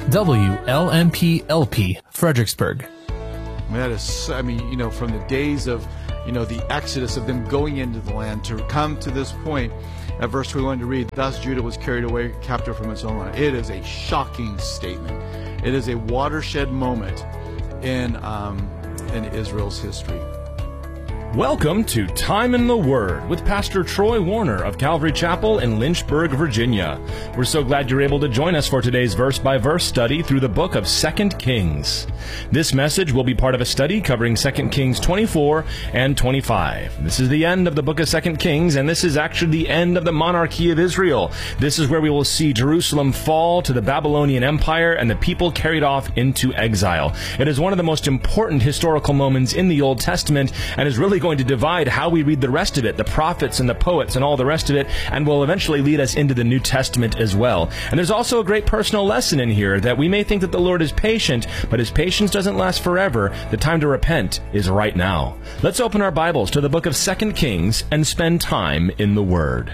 WLMP-LP, Fredericksburg. That is, from the days of, the exodus of them going into the land to come to this point at verse 21 to read, thus Judah was carried away captive from its own land. It is a shocking statement. It is a watershed moment in Israel's history. Welcome to Time in the Word with Pastor Troy Warner of Calvary Chapel in Lynchburg, Virginia. We're so glad you're able to join us for today's verse-by-verse study through the book of 2 Kings. This message will be part of a study covering 2 Kings 24 and 25. This is the end of the book of 2 Kings, and this is actually the end of the monarchy of Israel. This is where we will see Jerusalem fall to the Babylonian Empire and the people carried off into exile. It is one of the most important historical moments in the Old Testament and is really going to divide how we read the rest of it, the prophets and the poets and all the rest of it, and will eventually lead us into the New Testament as well. And there's also a great personal lesson in here that we may think that the Lord is patient, but His patience doesn't last forever. The time to repent is right now. Let's open our Bibles to the book of 2 Kings and spend time in the Word.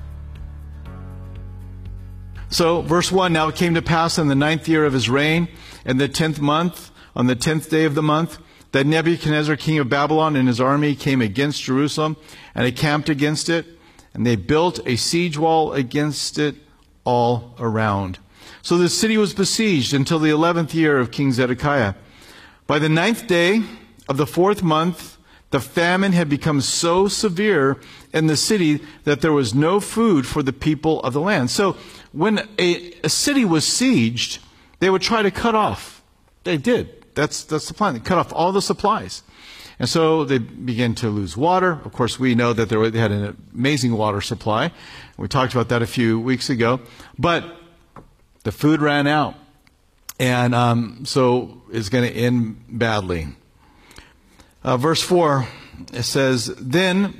So, verse 1, now it came to pass in the 9th year of his reign, in the 10th month, on the 10th day of the month, that Nebuchadnezzar, king of Babylon, and his army came against Jerusalem and encamped against it, and they built a siege wall against it all around. So the city was besieged until the 11th year of King Zedekiah. By the 9th day of the 4th month, the famine had become so severe in the city that there was no food for the people of the land. So when a city was sieged, they would try to cut off. They did. That's the plan. They cut off all the supplies. And so they began to lose water. Of course, we know that they had an amazing water supply. We talked about that a few weeks ago. But the food ran out. And so it's going to end badly. Verse 4, it says, Then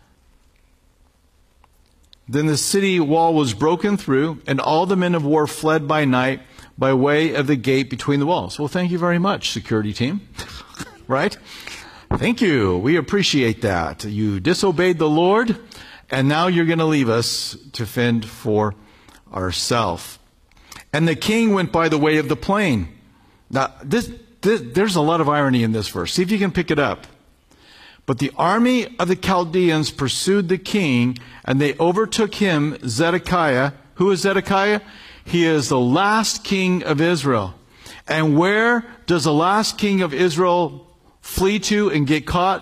the city wall was broken through, and all the men of war fled by night by way of the gate between the walls. Well, thank you very much, security team. Right? Thank you. We appreciate that. You disobeyed the Lord, and now you're going to leave us to fend for ourselves. And the king went by the way of the plain. Now, there's a lot of irony in this verse. See if you can pick it up. But the army of the Chaldeans pursued the king, and they overtook him, Zedekiah. Who is Zedekiah? He is the last king of Israel. And where does the last king of Israel flee to and get caught?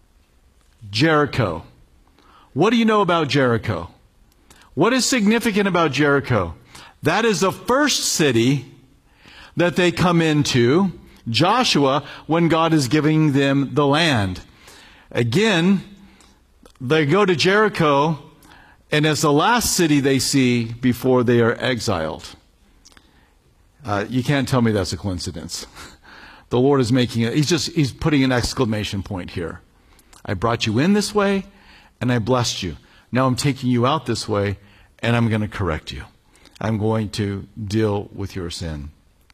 Jericho. What do you know about Jericho? What is significant about Jericho? That is the first city that they come into, Joshua, when God is giving them the land. Again, they go to Jericho, and it's the last city they see before they are exiled. You can't tell me that's a coincidence. The Lord is making it. He's putting an exclamation point here. I brought you in this way, and I blessed you. Now I'm taking you out this way, and I'm going to correct you. I'm going to deal with your sin.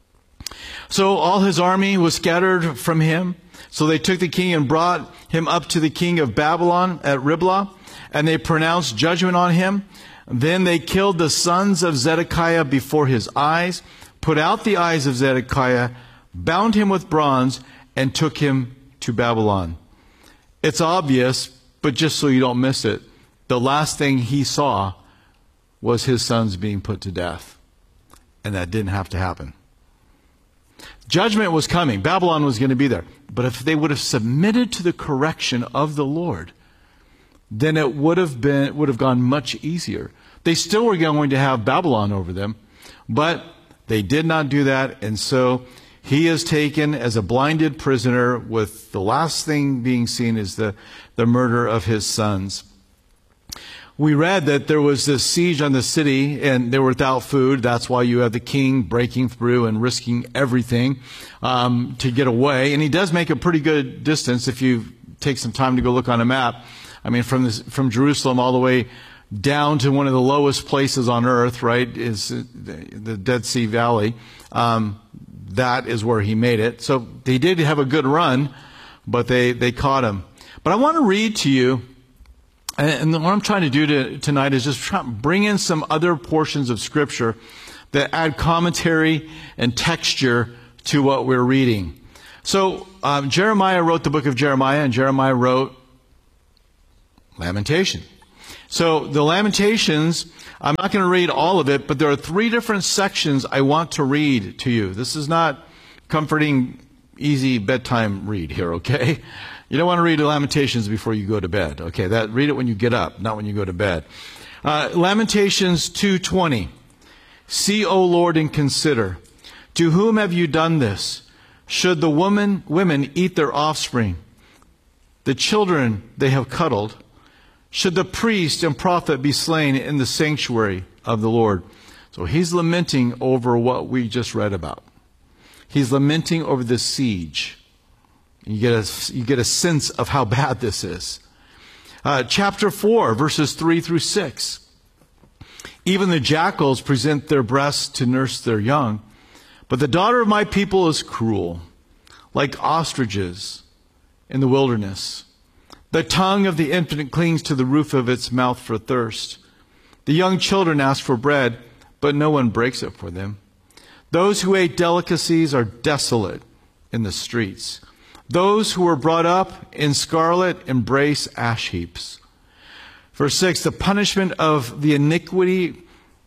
So all his army was scattered from him. So they took the king and brought him up to the king of Babylon at Riblah, and they pronounced judgment on him. Then they killed the sons of Zedekiah before his eyes, put out the eyes of Zedekiah, bound him with bronze, and took him to Babylon. It's obvious, but just so you don't miss it, the last thing he saw was his sons being put to death. And that didn't have to happen. Judgment was coming. Babylon was going to be there. But if they would have submitted to the correction of the Lord, then it would have gone much easier. They still were going to have Babylon over them, but they did not do that, and so he is taken as a blinded prisoner, with the last thing being seen is the murder of his sons. We read that there was this siege on the city, and they were without food. That's why you have the king breaking through and risking everything to get away. And he does make a pretty good distance if you take some time to go look on a map. I mean, from Jerusalem all the way down to one of the lowest places on earth, right, is the Dead Sea Valley. That is where he made it. So they did have a good run, but they caught him. But I want to read to you, and what I'm trying to do tonight is just bring in some other portions of Scripture that add commentary and texture to what we're reading. So Jeremiah wrote the book of Jeremiah, and Jeremiah wrote Lamentation. So the Lamentations, I'm not going to read all of it, but there are 3 different sections I want to read to you. This is not comforting, easy bedtime read here, okay? You don't want to read the Lamentations before you go to bed, okay? Read it when you get up, not when you go to bed. Lamentations 2:20. See, O Lord, and consider. To whom have you done this? Should the women eat their offspring, the children they have cuddled? Should the priest and prophet be slain in the sanctuary of the Lord? So he's lamenting over what we just read about. He's lamenting over the siege. You get a sense of how bad this is. Chapter 4, verses 3 through 6. Even the jackals present their breasts to nurse their young, but the daughter of my people is cruel, like ostriches in the wilderness. The tongue of the infant clings to the roof of its mouth for thirst. The young children ask for bread, but no one breaks it for them. Those who ate delicacies are desolate in the streets. Those who were brought up in scarlet embrace ash heaps. Verse 6, the punishment of the iniquity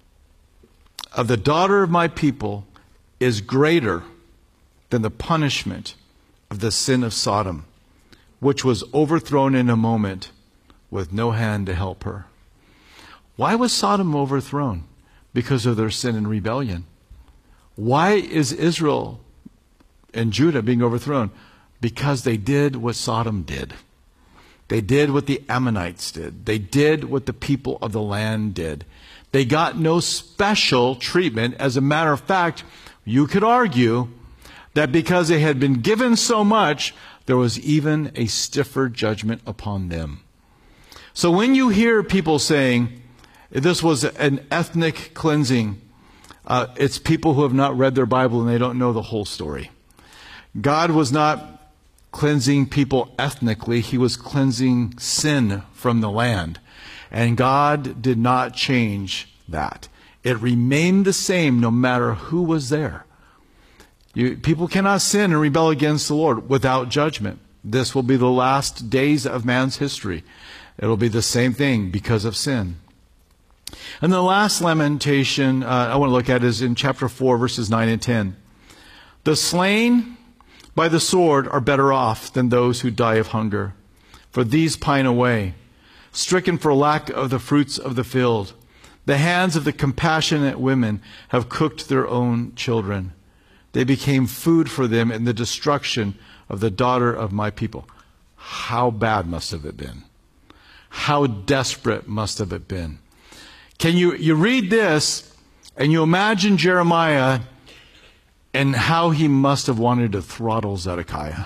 of the daughter of my people is greater than the punishment of the sin of Sodom, which was overthrown in a moment with no hand to help her. Why was Sodom overthrown? Because of their sin and rebellion. Why is Israel and Judah being overthrown? Because they did what Sodom did. They did what the Ammonites did. They did what the people of the land did. They got no special treatment. As a matter of fact, you could argue that because they had been given so much, there was even a stiffer judgment upon them. So when you hear people saying this was an ethnic cleansing, it's people who have not read their Bible and they don't know the whole story. God was not cleansing people ethnically. He was cleansing sin from the land. And God did not change that. It remained the same no matter who was there. People cannot sin and rebel against the Lord without judgment. This will be the last days of man's history. It'll be the same thing because of sin. And the last lamentation I want to look at is in chapter 4, verses 9 and 10. The slain by the sword are better off than those who die of hunger, for these pine away, stricken for lack of the fruits of the field. The hands of the compassionate women have cooked their own children. They became food for them in the destruction of the daughter of my people. How bad must have it been? How desperate must have it been? Can you read this and you imagine Jeremiah and how he must have wanted to throttle Zedekiah?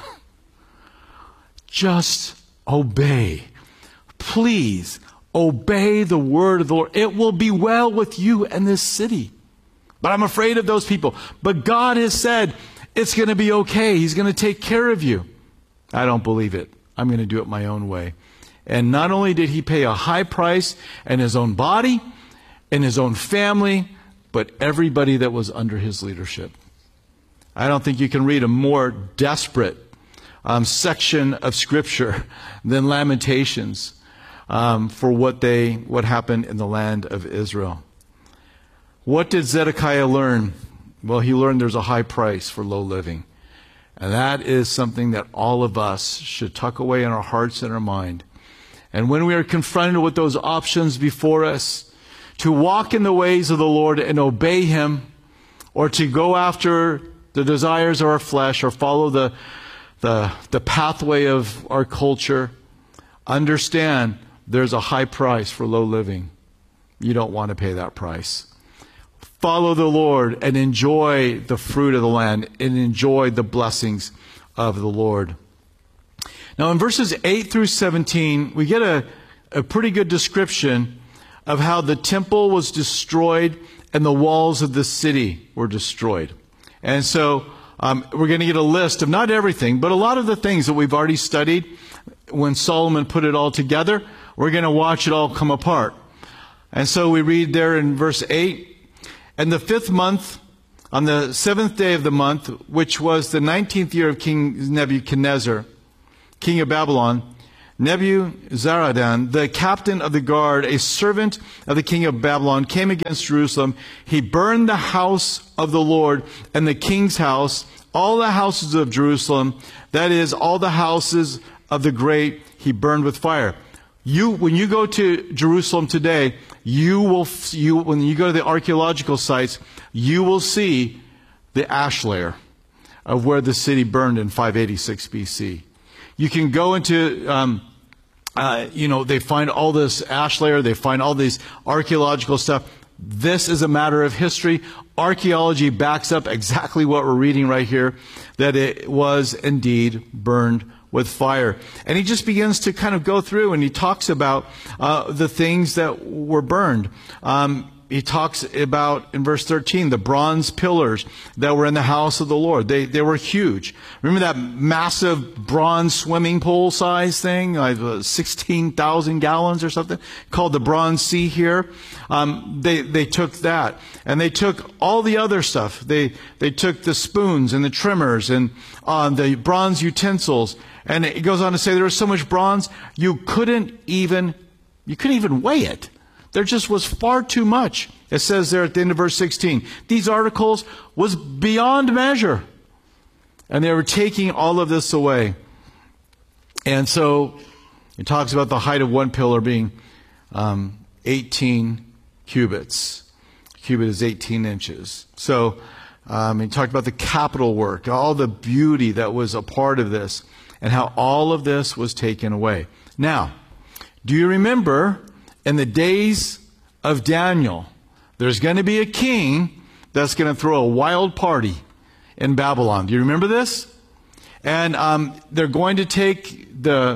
Just obey. Please obey the word of the Lord. It will be well with you and this city. But I'm afraid of those people. But God has said it's going to be okay. He's going to take care of you. I don't believe it. I'm going to do it my own way. And not only did he pay a high price in his own body, in his own family, but everybody that was under his leadership. I don't think you can read a more desperate section of Scripture than Lamentations for what happened in the land of Israel. What did Zedekiah learn? Well, he learned there's a high price for low living. And that is something that all of us should tuck away in our hearts and our mind. And when we are confronted with those options before us, to walk in the ways of the Lord and obey Him, or to go after the desires of our flesh, or follow the pathway of our culture, understand there's a high price for low living. You don't want to pay that price. Follow the Lord and enjoy the fruit of the land and enjoy the blessings of the Lord. Now in verses 8 through 17, we get a pretty good description of how the temple was destroyed and the walls of the city were destroyed. And so we're going to get a list of not everything, but a lot of the things that we've already studied. When Solomon put it all together, we're going to watch it all come apart. And so we read there in verse 8, And the 5th month, on the 7th day of the month, which was the 19th year of King Nebuchadnezzar, king of Babylon, Nebuzaradan, the captain of the guard, a servant of the king of Babylon, came against Jerusalem. He burned the house of the Lord and the king's house, all the houses of Jerusalem, that is, all the houses of the great, he burned with fire. When you go to Jerusalem today, when you go to the archaeological sites, you will see the ash layer of where the city burned in 586 BC. You can go into, they find all this ash layer, they find all these archaeological stuff. This is a matter of history. Archaeology backs up exactly what we're reading right here, that it was indeed burned with fire. And he just begins to kind of go through and he talks about the things that were burned. He talks about, in verse 13, the bronze pillars that were in the house of the Lord. They were huge. Remember that massive bronze swimming pool size thing, like 16,000 gallons or something, called the Bronze Sea here? They took that. And they took all the other stuff. They took the spoons and the trimmers and the bronze utensils. And it goes on to say there was so much bronze, you couldn't even weigh it. There just was far too much. It says there at the end of verse 16, these articles was beyond measure. And they were taking all of this away. And so it talks about the height of one pillar being 18 cubits. A cubit is 18 inches. So he talked about the capital work, all the beauty that was a part of this, and how all of this was taken away. Now, do you remember in the days of Daniel, there's going to be a king that's going to throw a wild party in Babylon. Do you remember this? And they're going to take the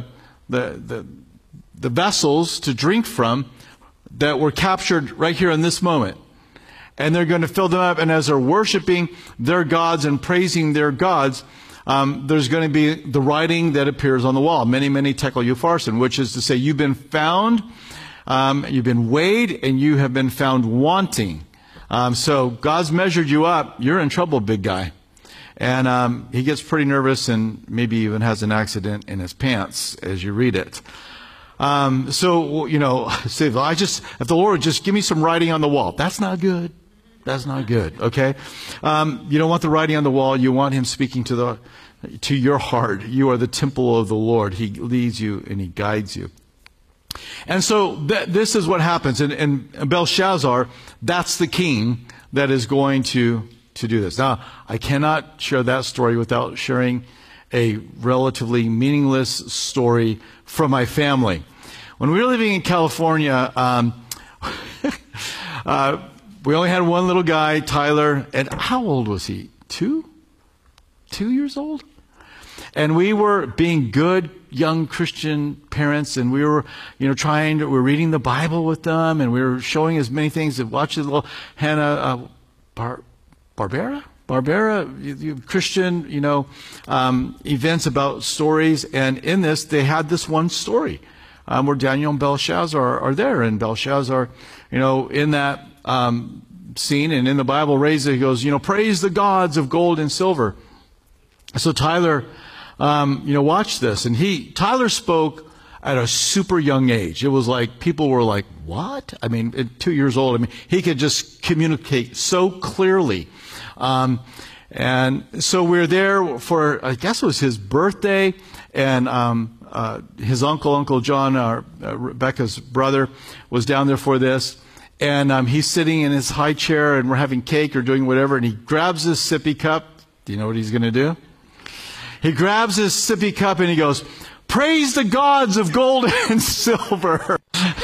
vessels to drink from that were captured right here in this moment. And they're going to fill them up. And as they're worshiping their gods and praising their gods, there's going to be the writing that appears on the wall, many, many tekel upharsin, which is to say, you've been found, you've been weighed, and you have been found wanting. So God's measured you up. You're in trouble, big guy. And he gets pretty nervous and maybe even has an accident in his pants as you read it. So, say, if the Lord would just give me some writing on the wall. That's not good. That's not good, okay? You don't want the writing on the wall. You want him speaking to your heart. You are the temple of the Lord. He leads you and he guides you. And so this is what happens. And Belshazzar, that's the king that is going to do this. Now, I cannot share that story without sharing a relatively meaningless story from my family. When we were living in California, we only had one little guy, Tyler, and how old was he? 2 years old? And we were being good young Christian parents, and we were, we were reading the Bible with them, and we were showing as many things, watching little Hannah Barbera, Christian, events about stories. And in this, they had this one story where Daniel and Belshazzar are there. And Belshazzar, in that scene and in the Bible, he goes, praise the gods of gold and silver. So Tyler, watched this. And Tyler spoke at a super young age. It was like, people were like, what? I mean, at 2 years old, he could just communicate so clearly. And so we're there for, I guess it was his birthday, and his Uncle John, Rebecca's brother, was down there for this. And he's sitting in his high chair, and we're having cake or doing whatever, and he grabs his sippy cup. Do you know what he's going to do? He grabs his sippy cup and he goes, praise the gods of gold and silver.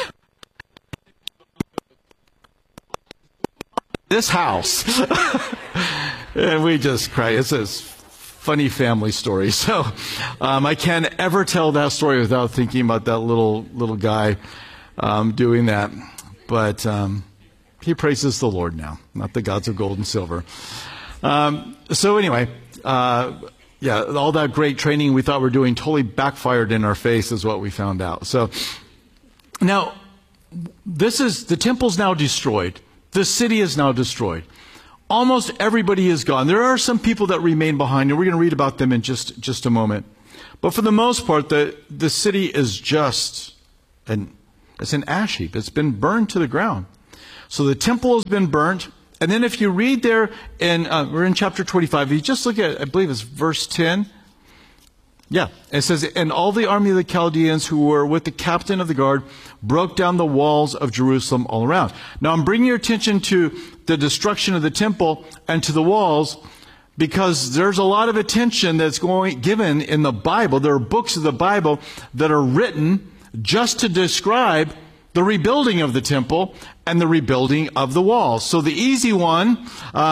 This house. And we just cried. It's a funny family story. So I can't ever tell that story without thinking about that little guy doing that. But he praises the Lord now, not the gods of gold and silver. So anyway, all that great training we thought we were doing totally backfired in our face is what we found out. So now, the temple's now destroyed. The city is now destroyed. Almost everybody is gone. There are some people that remain behind, and we're going to read about them in just a moment. But for the most part, the city is just, it's an ash heap. It's been burned to the ground. So the temple has been burnt. And then if you read there, we're in chapter 25. If you just look at, I believe it's verse 10. Yeah, it says, and all the army of the Chaldeans who were with the captain of the guard broke down the walls of Jerusalem all around. Now I'm bringing your attention to the destruction of the temple and to the walls because there's a lot of attention that's given in the Bible. There are books of the Bible that are written just to describe the rebuilding of the temple and the rebuilding of the walls. So the easy one,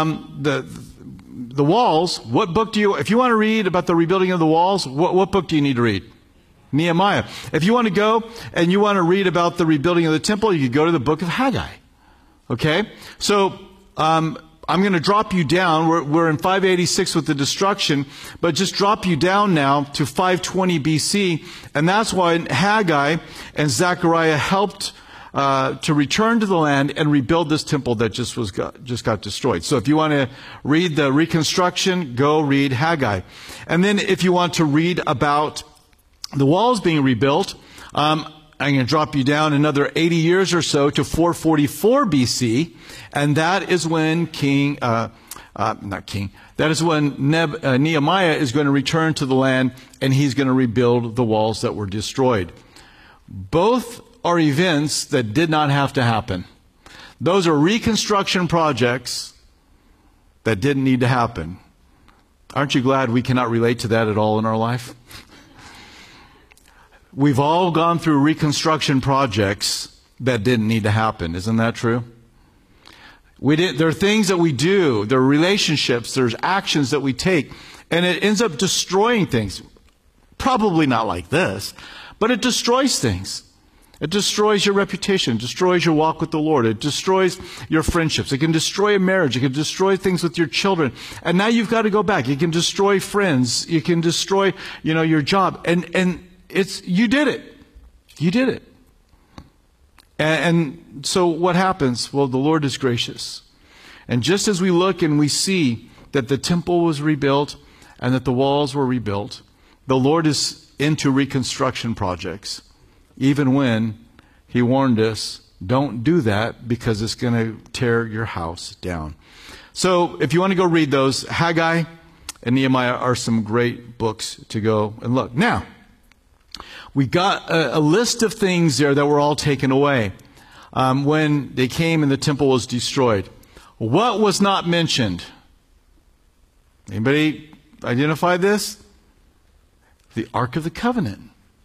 the walls, what book if you want to read about the rebuilding of the walls, what book do you need to read? Nehemiah. If you want to go and you want to read about the rebuilding of the temple, you could go to the book of Haggai. Okay? So, I'm going to drop you down. We're in 586 with the destruction, but just drop you down now to 520 BC. And that's why Haggai and Zechariah helped to return to the land and rebuild this temple that just got destroyed. So if you want to read the reconstruction, go read Haggai. And then if you want to read about the walls being rebuilt, I'm going to drop you down another 80 years or so to 444 BC, and that is when Nehemiah is going to return to the land, and he's going to rebuild the walls that were destroyed. Both are events that did not have to happen. Those are reconstruction projects that didn't need to happen. Aren't you glad we cannot relate to that at all in our life? We've all gone through reconstruction projects that didn't need to happen. Isn't that true? There are things that we do, there are relationships, there's actions that we take, and it ends up destroying things. Probably not like this, but it destroys things. It destroys your reputation, it destroys your walk with the Lord, it destroys your friendships, it can destroy a marriage, it can destroy things with your children. And now you've got to go back. It can destroy friends, you can destroy, your job. And you did it. You did it. And so what happens? Well, the Lord is gracious. And just as we look and we see that the temple was rebuilt and that the walls were rebuilt, the Lord is into reconstruction projects. Even when He warned us, don't do that because it's going to tear your house down. So if you want to go read those, Haggai and Nehemiah are some great books to go and look. Now, we got a list of things there that were all taken away when they came and the temple was destroyed. What was not mentioned? Anybody identify this? The Ark of the Covenant.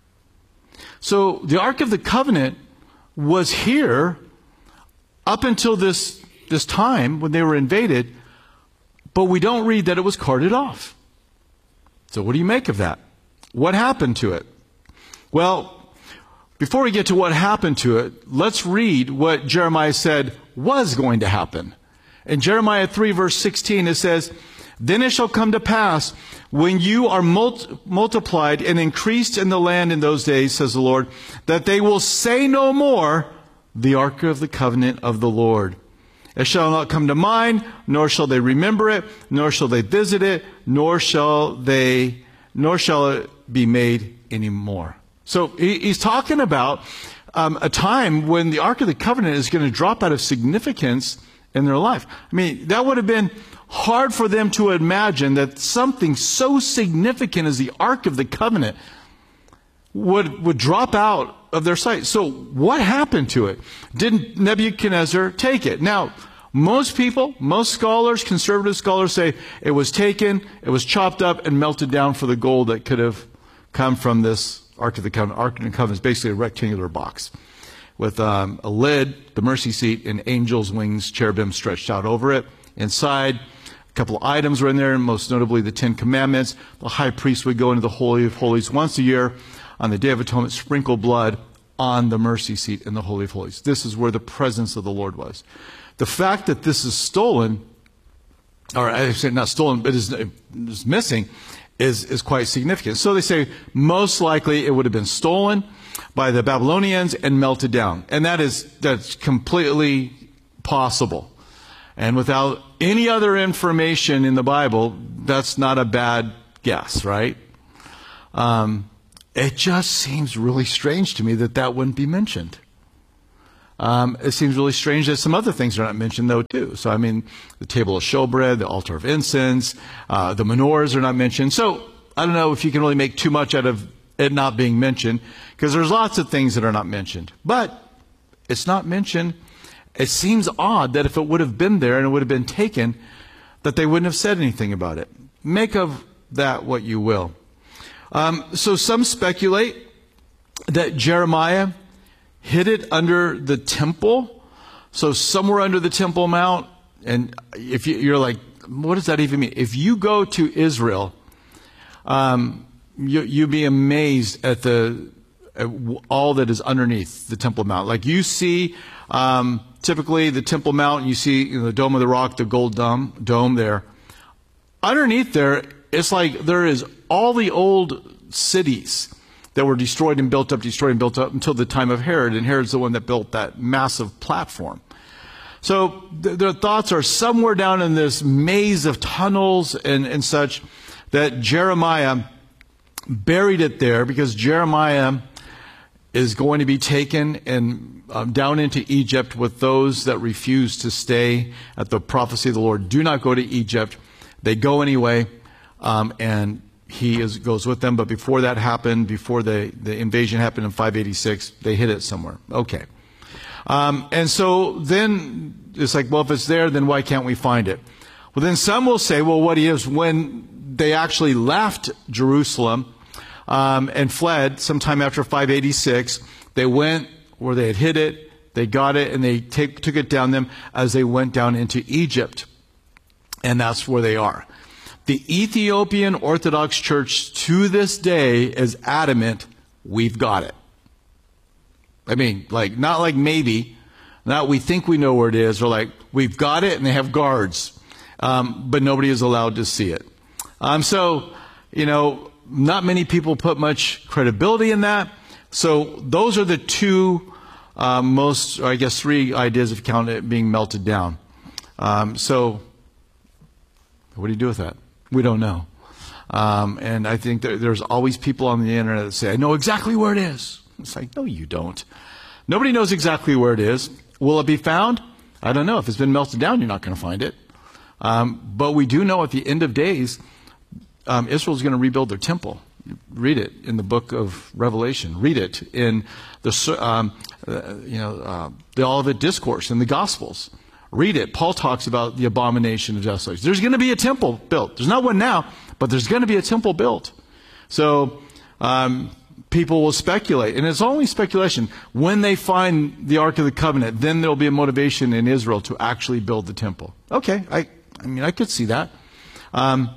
So the Ark of the Covenant was here up until this time when they were invaded, but we don't read that it was carted off. So what do you make of that? What happened to it? Well, before we get to what happened to it, let's read what Jeremiah said was going to happen. In Jeremiah 3 verse 16 it says, "Then it shall come to pass, when you are multiplied and increased in the land in those days, says the Lord, that they will say no more, the Ark of the Covenant of the Lord. It shall not come to mind, nor shall they remember it, nor shall they visit it, nor shall it be made any more." So he's talking about a time when the Ark of the Covenant is going to drop out of significance in their life. I mean, that would have been hard for them to imagine that something so significant as the Ark of the Covenant would drop out of their sight. So what happened to it? Did Nebuchadnezzar take it? Now, most scholars, conservative scholars say it was taken, it was chopped up and melted down for the gold that could have come from this Ark of the Covenant. Ark of the Covenant is basically a rectangular box with a lid, the mercy seat, and angels' wings, cherubim stretched out over it. Inside, a couple of items were in there, most notably the 10 Commandments. The high priest would go into the Holy of Holies once a year on the Day of Atonement, sprinkle blood on the mercy seat in the Holy of Holies. This is where the presence of the Lord was. The fact that this is stolen, or I say not stolen, but is missing, is quite significant. So they say most likely it would have been stolen by the Babylonians and melted down. And that's completely possible. And without any other information in the Bible, that's not a bad guess, right? It just seems really strange to me that wouldn't be mentioned. It seems really strange that some other things are not mentioned, though, too. So, I mean, the table of showbread, the altar of incense, the menorahs are not mentioned. So, I don't know if you can really make too much out of it not being mentioned, because there's lots of things that are not mentioned. But it's not mentioned. It seems odd that if it would have been there and it would have been taken, that they wouldn't have said anything about it. Make of that what you will. So some speculate that Jeremiah hid it under the temple. So somewhere under the Temple Mount. And if you're like, what does that even mean? If you go to Israel, you'd be amazed at all that is underneath the Temple Mount. Like you see, typically the Temple Mount, you see the Dome of the Rock, the gold dome there. Underneath there, it's like there is all the old cities that were destroyed and built up until the time of Herod. And Herod's the one that built that massive platform. So their thoughts are somewhere down in this maze of tunnels and such, that Jeremiah buried it there, because Jeremiah is going to be taken and down into Egypt with those that refuse to stay at the prophecy of the Lord. Do not go to Egypt. They go anyway, and he goes with them. But before that happened, before the invasion happened in 586, they hid it somewhere. Okay. And so then it's like, well, if it's there, then why can't we find it? Well, then some will say, well, what is when they actually left Jerusalem and fled sometime after 586, they went where they had hid it, they got it, and they took it down them as they went down into Egypt. And that's where they are. The Ethiopian Orthodox Church to this day is adamant, we've got it. I mean, like, not like maybe, not we think we know where it is, or like, we've got it, and they have guards, but nobody is allowed to see it. So, not many people put much credibility in that. So those are the two most, or I guess three ideas of count it being melted down. So what do you do with that? We don't know. And I think there's always people on the internet that say, I know exactly where it is. It's like, no, you don't. Nobody knows exactly where it is. Will it be found? I don't know. If it's been melted down, you're not going to find it. But we do know at the end of days, Israel's going to rebuild their temple. Read it in the book of Revelation. Read it in the Olivet Discourse in the Gospels. Read it. Paul talks about the abomination of desolation. There's going to be a temple built. There's not one now, but there's going to be a temple built. So people will speculate, and it's only speculation. When they find the Ark of the Covenant, then there'll be a motivation in Israel to actually build the temple. Okay, I mean, I could see that. I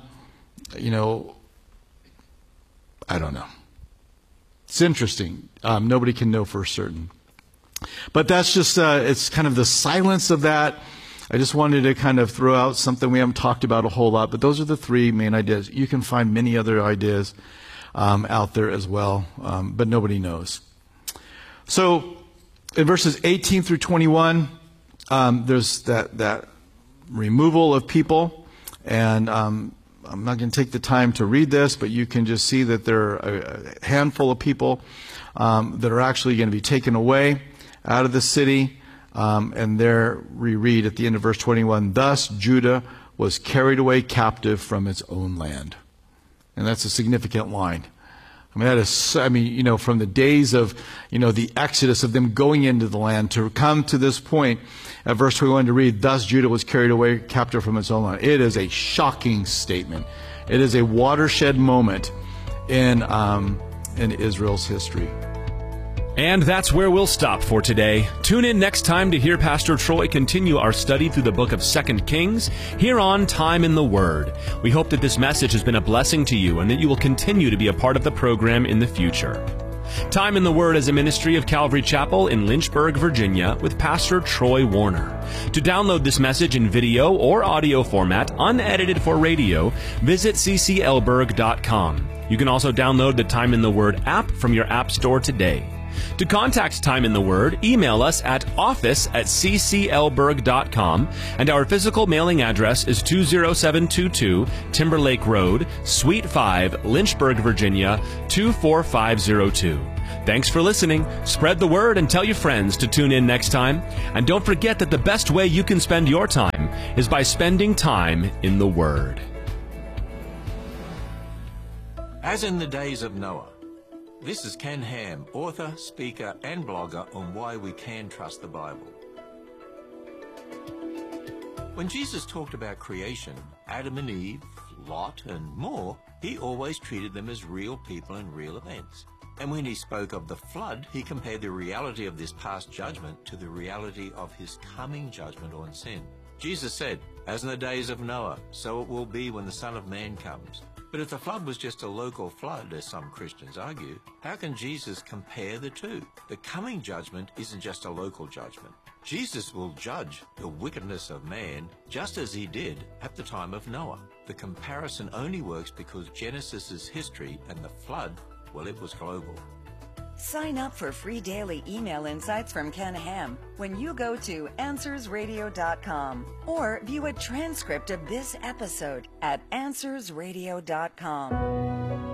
don't know. It's interesting. Nobody can know for certain. But that's just, it's kind of the silence of that. I just wanted to kind of throw out something we haven't talked about a whole lot, but those are the three main ideas. You can find many other ideas out there as well, but nobody knows. So in verses 18 through 21, there's that removal of people, and I'm not going to take the time to read this, but you can just see that there are a handful of people that are actually going to be taken away out of the city. And there we read at the end of verse 21, thus Judah was carried away captive from its own land. And that's a significant line. From the days of, the exodus of them going into the land to come to this point at verse 21 to read, thus Judah was carried away captive from its own land. It is a shocking statement. It is a watershed moment in Israel's history. And that's where we'll stop for today. Tune in next time to hear Pastor Troy continue our study through the book of 2 Kings here on Time in the Word. We hope that this message has been a blessing to you and that you will continue to be a part of the program in the future. Time in the Word is a ministry of Calvary Chapel in Lynchburg, Virginia, with Pastor Troy Warner. To download this message in video or audio format, unedited for radio, visit cclberg.com. You can also download the Time in the Word app from your app store today. To contact Time in the Word, email us at office@cclberg.com, and our physical mailing address is 20722 Timberlake Road, Suite 5, Lynchburg, Virginia, 24502. Thanks for listening. Spread the word and tell your friends to tune in next time. And don't forget that the best way you can spend your time is by spending time in the Word. As in the days of Noah. This is Ken Ham, author, speaker and blogger on why we can trust the Bible. When Jesus talked about creation, Adam and Eve, Lot and more, he always treated them as real people and real events. And when he spoke of the flood, he compared the reality of this past judgment to the reality of his coming judgment on sin. Jesus said, "As in the days of Noah, so it will be when the Son of Man comes." But if the flood was just a local flood, as some Christians argue, how can Jesus compare the two? The coming judgment isn't just a local judgment. Jesus will judge the wickedness of man just as he did at the time of Noah. The comparison only works because Genesis is history and the flood, well, it was global. Sign up for free daily email insights from Ken Ham when you go to AnswersRadio.com or view a transcript of this episode at AnswersRadio.com.